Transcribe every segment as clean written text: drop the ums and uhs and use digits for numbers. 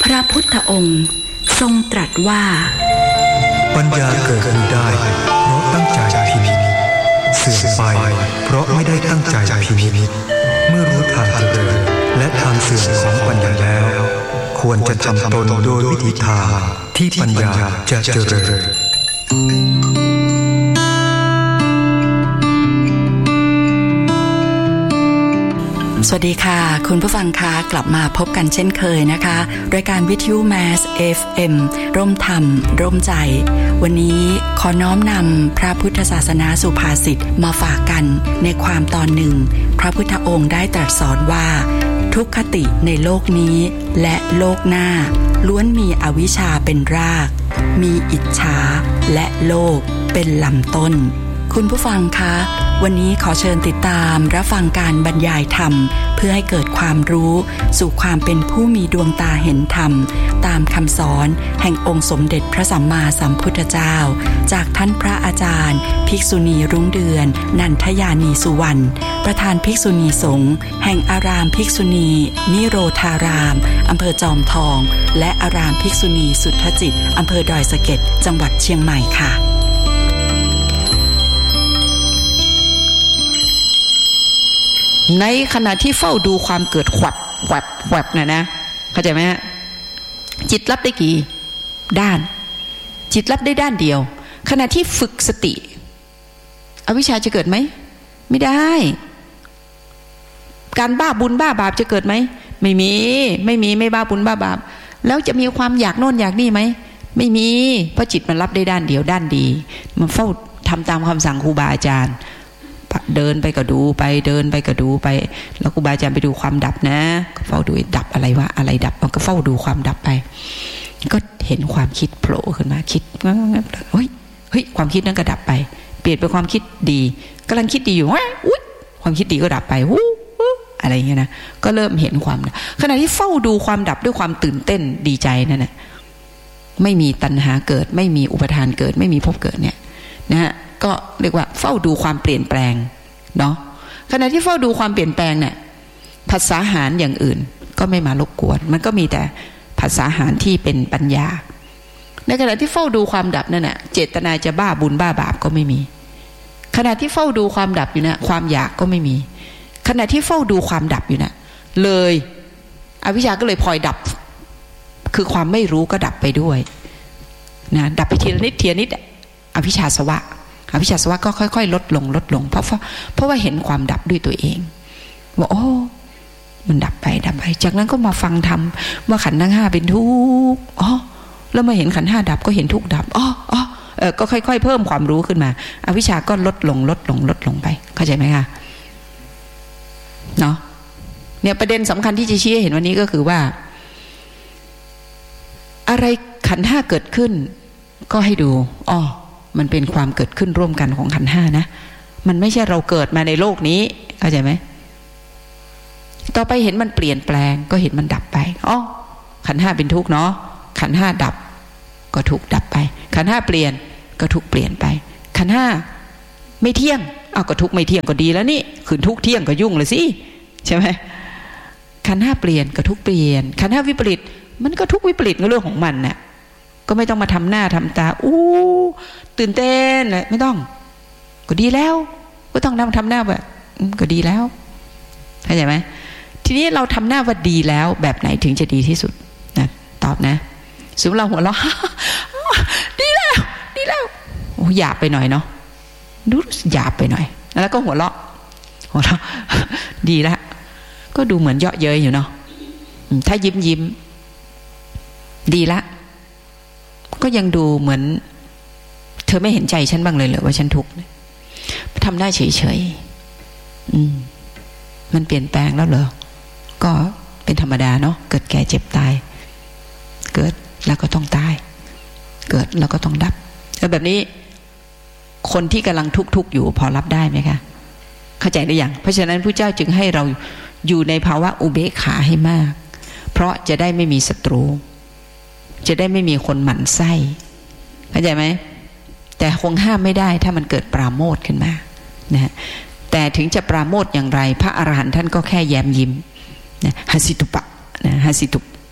พระพุทธองค์ทรงตรัสว่าปัญญาเกิดขึ้นได้เพราะตั้งใจพินิจเสื่อมไปเพราะไม่ได้ตั้งใจพินิจเมื่อรู้ทางเจริญและทางเสื่อมของปัญญาแล้วควรจะทำตนโดยวิธีทางที่ปัญญาจะเจริญสวัสดีค่ะคุณผู้ฟังคะกลับมาพบกันเช่นเคยนะคะรายการวิทยุ Mass FM ร่มธรรมร่มใจวันนี้ขอน้อมนำพระพุทธศาสนาสุภาษิตมาฝากกันในความตอนหนึ่งพระพุทธองค์ได้ตรัสสอนว่าทุกขติในโลกนี้และโลกหน้าล้วนมีอวิชชาเป็นรากมีอิจฉาและโลภเป็นลำต้นคุณผู้ฟังคะวันนี้ขอเชิญติดตามรับฟังการบรรยายธรรมเพื่อให้เกิดความรู้สู่ความเป็นผู้มีดวงตาเห็นธรรมตามคำสอนแห่งองค์สมเด็จพระสัมมาสัมพุทธเจ้าจากท่านพระอาจารย์ภิกษุณีรุ่งเดือนนันทยานีสุวรรณประธานภิกษุณีสงฆ์แห่งอารามภิกษุณีนิโรธารามอำเภอจอมทองและอารามภิกษุณีสุทธจิตอำเภอดอยสะเก็ดจังหวัดเชียงใหม่ค่ะในขณะที่เฝ้าดูความเกิดแวบนะเข้าใจไหมฮะจิตรับได้กี่ด้านจิตรับได้ด้านเดียวขณะที่ฝึกสติอวิชชาจะเกิดไหมไม่ได้การบ้าบุญบ้าบาปจะเกิดไหมไม่มีไม่บ้าบุญบ้าบาปแล้วจะมีความอยากโน่นอยากนี่ไหมไม่มีเพราะจิตมันรับได้ด้านเดียวด้านดีมันเฝ้าทำตามคำสั่งครูบาอาจารย์เดินไปก็ดูไปเดินไปก็ดูไปแล้วครูบาอาจารย์ไปดูความดับนะก็เฝ้าดูดับอะไรวะอะไรดับมันก็เฝ้าดูความดับไปก็เห็นความคิดโผล่ขึ้นมาคิดเฮ้ยความคิดนั้นก็ดับไปเปลี่ยนเป็นความคิดดีกำลังคิดดีอยู่อุ๊ยความคิดดีก็ดับไปอะไรอย่างเงี้ยนะก็เริ่มเห็นความขณะที่เฝ้าดูความดับด้วยความตื่นเต้นดีใจนั่นแหละไม่มีตัณหาเกิดไม่มีอุปทานเกิดไม่มีภพเกิดเนี่ยนะฮะก็เรียกว่าเฝ้าดูความเปลี่ยนแปลงเนาะขณะที่เฝ้าดูความเปลี่ยนแปลงเนี่ยผัสสะหารอย่างอื่นก็ไม่มารบกวนมันก็มีแต่ผัสสะหารที่เป็นปัญญาในขณะที่เฝ้าดูความดับนั่นน่ะเจตนาจะบ้าบุญบ้าบาปก็ไม่มีขณะที่เฝ้าดูความดับอยู่นะความอยากก็ไม่มีขณะที่เฝ้าดูความดับอยู่นะเลยอวิชชาก็เลยพลอยดับคือความไม่รู้ก็ดับไปด้วยนะดับไปทีละนิดทีละนิดอวิชชาสวะก็ค่อยๆลดลงเพราะว่าเห็นความดับด้วยตัวเองว่าโอ้มันดับไปจากนั้นก็มาฟังธรรมว่าขันธ์ทั้งห้าเป็นทุกข์แล้วมาเห็นขันธ์ห้าดับก็เห็นทุกข์ดับก็ค่อยๆเพิ่มความรู้ขึ้นมาอวิชชาก็ลดลงไปเข้าใจไหมคะเนาะเนี่ยประเด็นสำคัญที่จะชี้ให้เห็นวันนี้ก็คือว่าอะไรขันธ์ห้าเกิดขึ้นก็ให้ดูมันเป็นความเกิดขึ้นร่วมกันของขันธ์ห้านะมันไม่ใช่เราเกิดมาในโลกนี้เข้าใจไหมต่อไปเห็นมันเปลี่ยนแปลงก็เห็นมันดับไปขันธ์ห้าเป็นทุกข์เนาะขันธ์ห้าดับก็ทุกข์ดับไปขันธ์ห้าเปลี่ยนก็ทุกข์เปลี่ยนไปขันธ์ห้าไม่เที่ยงก็ทุกข์ไม่เที่ยงก็ดีแล้วนี่ขืนทุกข์เที่ยงก็ยุ่งเลยสิใช่ไหมขันธ์ห้าเปลี่ยนก็ทุกข์เปลี่ยนขันธ์ห้าวิปริตมันก็ทุกข์วิปริตก็เรื่องของมันน่ะก็ไม่ต้องมาทำหน้าทำตาตื่นเต้นเลยไม่ต้องก็ดีแล้วก็ต้องทำหน้าแบบก็ดีแล้วเข้าใจไหมทีนี้เราทำหน้าว่าดีแล้วแบบไหนถึงจะดีที่สุดนะตอบนะสมมติเราหัวเราะ ดีแล้วหยาบไปหน่อยเนาะดูหยาบไปหน่อยแล้วก็หัวเราะ ดีแล้วก็ดูเหมือนเยาะเย้ยอยู่เนาะถ้ายิ้มดีละก็ยังดูเหมือนเธอไม่เห็นใจฉันบ้างเลยเหรอว่าฉันทุกข์ทำได้เฉยมันเปลี่ยนแปลงแล้วเหรอก็เป็นธรรมดาเนาะเกิดแก่เจ็บตายเกิดแล้วก็ต้องตายเกิดแล้วก็ต้องดับแล้วแบบนี้คนที่กำลังทุกข์อยู่พอรับได้ไหมคะเข้าใจหรือยังเพราะฉะนั้นพระเจ้าจึงให้เราอยู่ในภาวะอุเบกขาให้มากเพราะจะได้ไม่มีศัตรูจะได้ไม่มีคนหมั่นไส้เข้าใจไหมแต่คงห้ามไม่ได้ถ้ามันเกิดปราโมทย์ขึ้นมานะแต่ถึงจะปราโมทย์อย่างไรพระอรหันต์ท่านก็แค่แย้มยิ้มนะหสิตุปะนะหสิตุ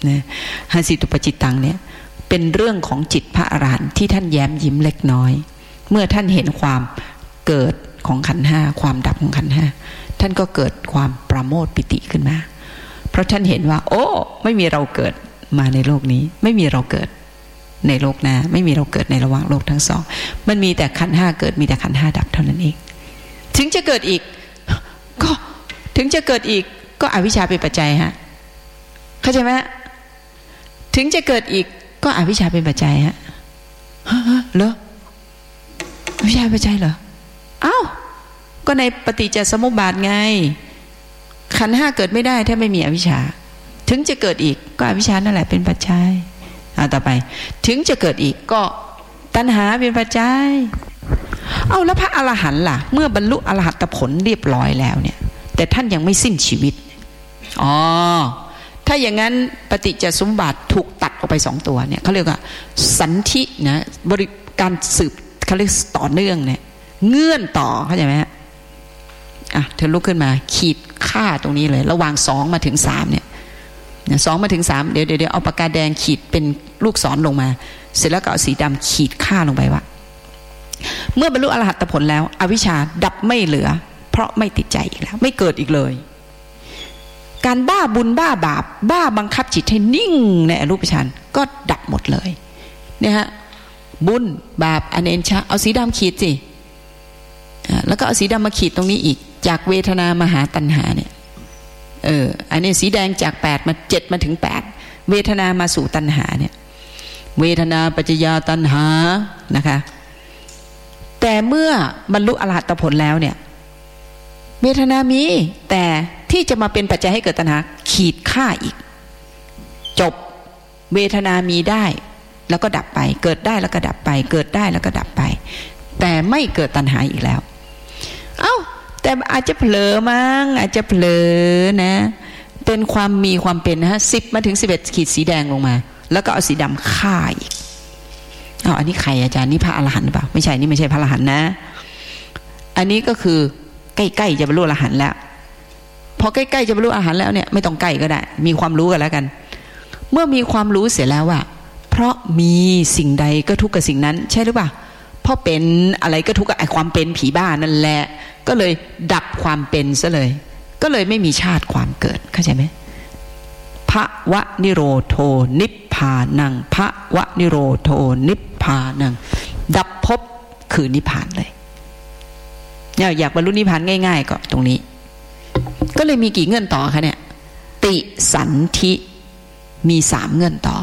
นะหาสิตุปจิตตังเนี่ยเป็นเรื่องของจิตพระอรหันต์ที่ท่านแย้มยิ้มเล็กน้อยเมื่อท่านเห็นความเกิดของขันธ์ห้าความดับของขันธ์ห้าท่านก็เกิดความประโมทปิติขึ้นมาเพราะท่านเห็นว่าโอ้ไม่มีเราเกิดมาในโลกนี้ไม่มีเราเกิดในโลกหน้าไม่มีเราเกิดในระหว่างโลกทั้งสองมันมีแต่ขันธ์ห้าเกิดมีแต่ขันธ์ห้าดับเท่านั้นเองถึงจะเกิดอีกก็ถึงจะเกิดอีกก็อวิชชาเป็นปัจจัยฮะเข้าใจไหมถึงจะเกิดอีกก็อวิชชาเป็นปัจจัยฮะเหรออวิชชาเป็นปัจจัยเหรออ้าวก็ในปฏิจจสมุปบาทไงขันธ์ห้าเกิดไม่ได้ถ้าไม่มีอวิชชาถึงจะเกิดอีกก็อวิชชานั่นแหละเป็นปัจจัยต่อไปถึงจะเกิดอีกก็ตัณหาเป็นปัจจัยเอาแล้วพระอรหันต์ล่ะเมื่อบรรลุอรหัตผลเรียบร้อยแล้วเนี่ยแต่ท่านยังไม่สิ้นชีวิตอ๋อถ้าอย่างนั้นปฏิจจสมุปบาทถูกตัดออกไป2ตัวเนี่ยเขาเรียกว่าสันธินะบริการสืบเขาเรียกต่อเนื่องเนี่ยเงื่อนต่อเข้าใจไหมฮะเธอลุกขึ้นมาขีดค่าตรงนี้เลยระหว่าง2มาถึง3เนี่ย2มาถึง3เดี๋ยวเอาปากกาแดงขีดเป็นลูกศรลงมาเสร็จแล้วก็เอาสีดำขีดค่าลงไปว่าเมื่อบรรลุอรหัตผลแล้วอวิชชาดับไม่เหลือเพราะไม่ติดใจอีกแล้วไม่เกิดอีกเลยการบ้าบุญบ้าบาปบ้าบังคับจิตให้นิ่งในอรูปฌานก็ดับหมดเลยเนี่ยฮะบุญบาปอเนชชาเอาสีดำขีดสิแล้วก็เอาสีดำมาขีดตรงนี้อีกจากเวทนามาหาตัณหาเนี่ยอันนี้สีแดงจาก8มา7มาถึง8เวทนามาสู่ตัณหาเนี่ยเวทนาปัจจยาตัณหานะคะแต่เมื่อบรรลุอรหัตผลแล้วเนี่ยเวทนามีแต่ที่จะมาเป็นปัจจัยให้เกิดตัณหาขีดค่าอีกจบเวทนามีได้แล้วก็ดับไปเกิดได้แล้วก็ดับไปเกิดได้แล้วก็ดับไปแต่ไม่เกิดตัณหาอีกแล้วแต่อาจจะเผลอมั้งอาจจะเผลอนะเป็นความมีความเป็นนะฮะ10มาถึง11ขีดสีแดงลงมาแล้วก็เอาสีดำฆ่าอีกอันนี้ใครอาจารย์นี่พระอรหันต์หรือเปล่าไม่ใช่นี่ไม่ใช่พระอรหันต์นะอันนี้ก็คือใกล้ๆจะบรรลุอรหันต์แล้วพอใกล้ๆจะบรรลุอรหันต์แล้วเนี่ยไม่ต้องใกล้ก็ได้มีความรู้กันแล้วกันเมื่อมีความรู้เสร็จแล้วว่าเพราะมีสิ่งใดก็ทุกข์กับสิ่งนั้นใช่หรือเปล่าเพราะเป็นอะไรก็ทุกข์กับไอ้ความเป็นผีบ้านั่นแหละก็เลยดับความเป็นซะเลยก็เลยไม่มีชาติความเกิดเข้าใจไหมภวะนิโรโธนิพพานังภวะนิโรโธนิพพานังดับภพคือนิพพานเลยเนี่ยอยากบรรลุนิพพานง่ายๆก็ตรงนี้ก็เลยมีกี่เงื่อนต่อคะเนี่ยติสันธิมี3เงื่อนต่อ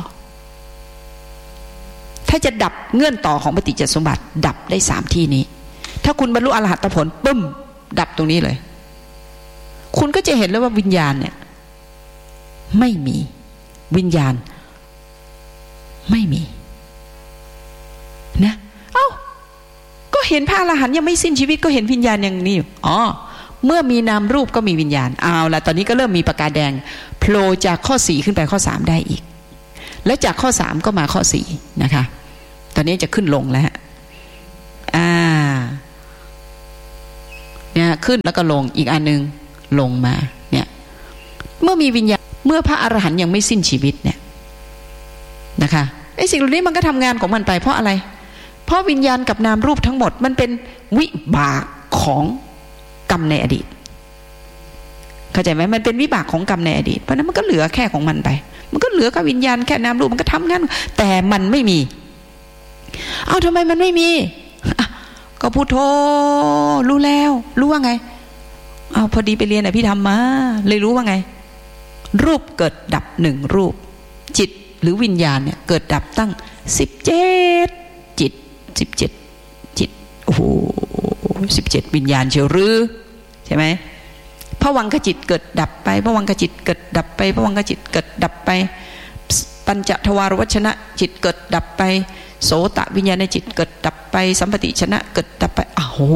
ถ้าจะดับเงื่อนต่อของปฏิจจสมุปบาทดับได้3ที่นี้ถ้าคุณบรรลุอรหัตผลปึ้มดับตรงนี้เลยคุณก็จะเห็นแล้วว่าวิญญาณเนี่ยไม่มีวิญญาณไม่มีนะก็เห็นพระอรหันต์ยังไม่สิ้นชีวิตก็เห็นวิญญาณอย่างนี้อยู่เมื่อมีนามรูปก็มีวิญญาณละตอนนี้ก็เริ่มมีปากกาแดงโผล่จากข้อ4ขึ้นไปข้อ3ได้อีกแล้วจากข้อ3ก็มาข้อ4นะคะตอนนี้จะขึ้นลงแล้วเนี่ยขึ้นแล้วก็ลงอีกอันนึงลงมาเนี่ยเมื่อมีวิญญาณเมื่อพระอรหันต์ยังไม่สิ้นชีวิตเนี่ยนะคะไอ้สิ่งเหล่านี้มันก็ทำงานของมันไปเพราะอะไรเพราะวิญญาณกับนามรูปทั้งหมดมันเป็นวิบากของกรรมในอดีตเข้าใจไหมมันเป็นวิบากของกรรมในอดีตเพราะนั้นมันก็เหลือแค่ของมันไปมันก็เหลือกับวิญญาณแค่นามรูปมันก็ทำงานแต่มันไม่มีทำไมมันไม่มีก็พุทโธรู้แล้วรู้ว่าไงพอดีไปเรียนอภิธรรมมาเลยรู้ว่าไงรูปเกิดดับ1รูปจิตหรือวิญญาณเนี่ยเกิดดับตั้ง17จิต17จิตโอ้โห17วิญญาณเชียวหรือใช่ไหมภวังคจิตเกิดดับไปภวังคจิตเกิดดับไปภวังคจิตเกิดดับไปปัญจทวารวชนะจิตเกิดดับไปโสตวิญญาณจิตเกิดดับไปสัมปติชนะเกิดดับไปโอ้โห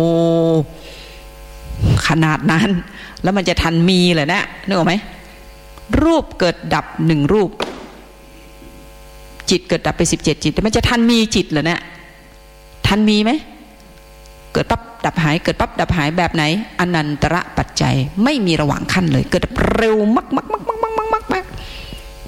ขนาดนั้นแล้วมันจะทันมีเหรอนะนึกออกไหมรูปเกิดดับ1รูปจิตเกิดดับไป17จิตแต่มันจะทันมีจิตเหรอนะทันมีไหมเกิดปั๊บดับหายเกิดปั๊บดับหายแบบไหนอนันตระปัจจัยไม่มีระหว่างขั้นเลยเกิดเร็วมาก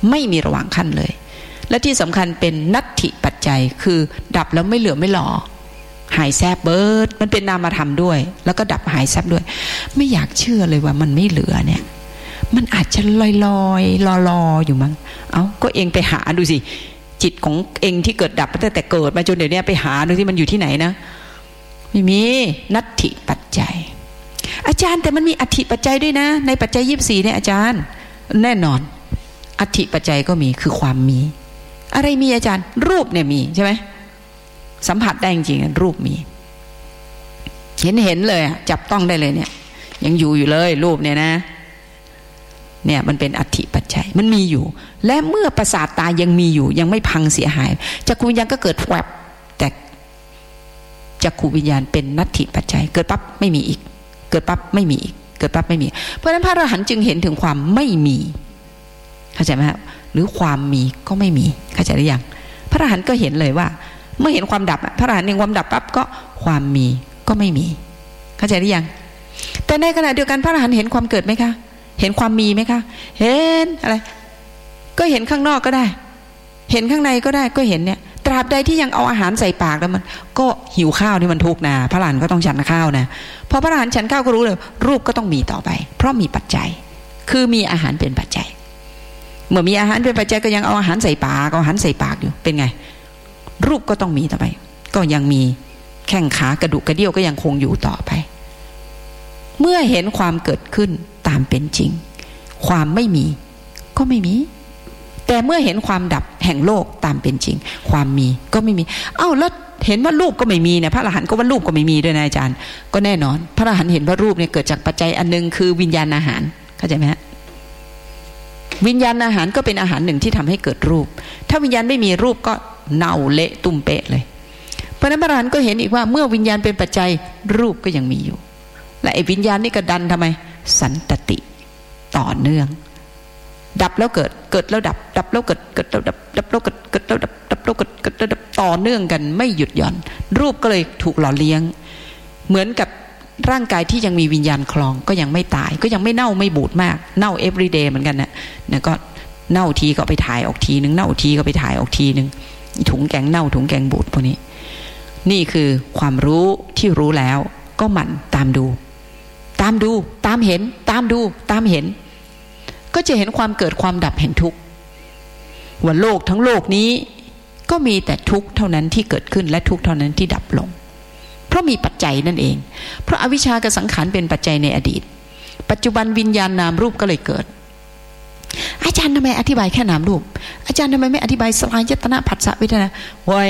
ไม่มีระหว่างขั้นเลยและที่สำคัญเป็นนัตถิปัจจัยคือดับแล้วไม่เหลือไม่หล่อหายแซบเบิดมันเป็นนามธรรมด้วยแล้วก็ดับหายแซบด้วยไม่อยากเชื่อเลยว่ามันไม่เหลือเนี่ยมันอาจจะลอยอยู่มั้งก็เองไปหาดูสิจิตของเองที่เกิดดับตั้งแต่เกิดมาจนเดี๋ยวนี้ไปหาดูที่มันอยู่ที่ไหนนะไม่มีนัตถิปัจจัยอาจารย์แต่มันมีอัตถิปัจจัยด้วยนะในปัจจัย24เนี่ยอาจารย์แน่นอนอัตถิปัจจัยก็มีคือความมีอะไรมีอาจารย์รูปเนี่ยมีใช่ไหมสัมผัสได้จริงๆรูปมีเห็นเลยจับต้องได้เลยเนี่ยยังอยู่เลยรูปเนี่ยนะเนี่ยมันเป็นอัตถิปัจจัยมันมีอยู่และเมื่อประสาทตายังมีอยู่ยังไม่พังเสียหายจักขุวิญญาณก็เกิดแวบแต่จักขุวิญญาณเป็นนัตถิปัจจัยเกิดปั๊บไม่มีอีกเกิดปั๊บไม่มีอีกเกิดปั๊บไม่มีเพราะฉะนั้นพระอรหันต์จึงเห็นถึงความไม่มีเข้าใจไหมครับหรือความมีก็ไม่มีเข้าใจหรือยังพระอรหันต์ก็เห็นเลยว่าเมื่อเห็นความดับพระอรหันต์เห็นความดับปั๊บก็ความมีก็ไม่มีเข้าใจหรือยังแต่ในขณะเดียวกันพระอรหันต์เห็นความเกิดไหมคะเห็นความมีไหมคะเห็นอะไรก็เห็นข้างนอกก็ได้เห็นข้างในก็ได้ก็เห็นเนี่ยตราบใดที่ยังเอาอาหารใส่ปากแล้วมันก็หิวข้าวนี่มันทุกข์นะพระอรหันต์ก็ต้องฉันข้าวนะพอพระอรหันต์ฉันข้าวก็รู้เลยรูปก็ต้องมีต่อไปเพราะมีปัจจัยคือมีอาหารเป็นปัจจัยเมื่อมีอาหารเป็นปัจจัยก็ยังเอาอาหารใส่ปากเอาอาหารใส่ปากอยู่เป็นไงรูปก็ต้องมีต่อไปก็ยังมีแข้งขากระดูกกระเดี่ยวก็ยังคงอยู่ต่อไปเมื่อเห็นความเกิดขึ้นตามเป็นจริงความไม่มีก็ไม่มีแต่เมื่อเห็นความดับแห่งโลกตามเป็นจริงความมีก็ไม่มีแล้วเห็นว่ารูปก็ไม่มีเนี่ยพระอรหันต์ก็ว่ารูปก็ไม่มีด้วยนะอาจารย์ก็แน่นอนพระอรหันต์เห็นว่ารูปเนี่ยเกิดจากปัจจัยอันนึงคือวิญญาณอาหารเข้าใจไหมฮะวิญญาณอาหารก็เป็นอาหารหนึ่งที่ทำให้เกิดรูปถ้าวิญญาณไม่มีรูปก็เน่าเละตุ่มเปะเลยเพราะนั้นพระอรหันต์ก็เห็นอีกว่าเมื่อวิญญาณเป็นปัจจัยรูปก็ยังมีอยู่และไอ้วิญญาณนี่ก็ดันทำไมสันตติต่อเนื่องดับแล้วเกิดเกิดแล้วดับดับแล้วเกิดเกิดแล้วดับดับแล้วเกิดเกิดแล้วดับดับแล้วเกิดเกิดแล้วดับต่อเนื่องกันไม่หยุดหย่อนรูปก็เลยถูกหล่อเลี้ยงเหมือนกับร่างกายที่ยังมีวิญญาณคลองก็ยังไม่ตายก็ยังไม่เน่าไม่บูดมากเน่า everyday เหมือนกันนะก็เน่าทีก็ไปถ่ายออกทีนึงเน่าทีก็ไปถ่ายออกทีนึงถุงแกงเน่าถุงแกงบูดพวกนี้นี่คือความรู้ที่รู้แล้วก็หมั่นตามดูตามเห็นตามดูตามเห็นก็จะเห็นความเกิดความดับแห่งทุกข์ว่าโลกทั้งโลกนี้ก็มีแต่ทุกข์เท่านั้นที่เกิดขึ้นและทุกข์เท่านั้นที่ดับลงเพราะมีปัจจัยนั่นเองเพราะอวิชชากับสังขารเป็นปัจจัยในอดีตปัจจุบันวิญญาณนามรูปก็เลยเกิดอาจารย์ทำไมอธิบายแค่นามรูปอาจารย์ทำไมไม่อธิบายสลายยตนะผัสสะเวทนาโว้ย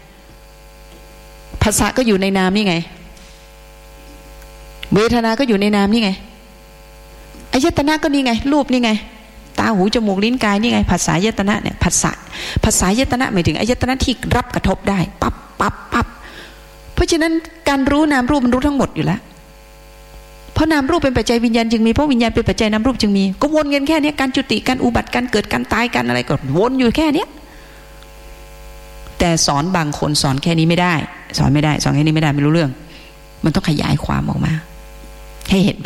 ผัสสะก็อยู่ในนามนี่ไงเวทนาก็อยู่ในนามนี่ไงอายตนะก็นี่ไงรูปนี่ไงตาหูจมูกลิ้นกายนี่ไงภาษายตนะเนี่ยภาษายตนะหมายถึงอายตนะที่รับกระทบได้ปั๊บเพราะฉะนั้นการรู้นามรูปมันรู้ทั้งหมดอยู่แล้วเพราะนามรูปเป็นปัจจัยวิญญาณจึงมีเพราะวิญญาณเป็นปัจจัยนามรูปจึงมีก็วนกันแค่นี้การจุติการอุบัติการเกิดการตายการอะไรก็วนอยู่แค่นี้แต่สอนบางคนสอนแค่นี้ไม่ได้สอนไม่ได้สอนแค่นี้ไม่ได้ไม่รู้เรื่องมันต้องขยายความออกมาให้เห็น